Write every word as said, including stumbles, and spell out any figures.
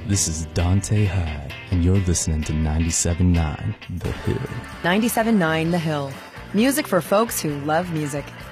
This is Dante Hyde, and you're listening to ninety-seven point nine The Hill. ninety-seven point nine The Hill. Music for folks who love music.